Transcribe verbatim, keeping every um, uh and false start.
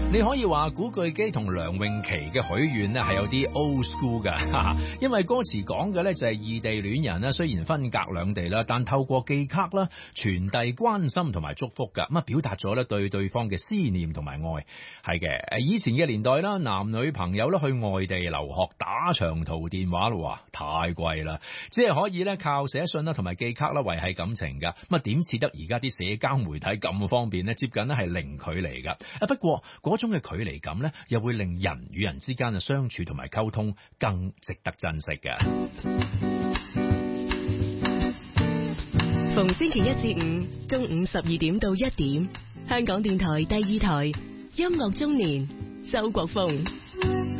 你可以話古巨基同梁詠琪嘅許願咧係有啲 old school 噶，因為歌詞講嘅咧就係異地戀人啦，雖然分隔兩地啦，但透過寄卡啦傳遞關心同埋祝福噶，咁啊表達咗咧對對方嘅思念同埋愛。係嘅，以前嘅年代啦，男女朋友咧去外地留學打長途電話咯，哇太貴啦，只係可以咧靠寫信啦同埋寄卡啦維繫感情噶，咁啊點似得而家啲社交媒體咁方便咧，接近咧係零距離噶。啊不過嗰種嘅距離感咧，又會令人與人之間嘅相處同埋溝通更值得珍惜嘅。 逢星期一至五中午十二點到一點，香港電台第二台音樂中年，周國峰。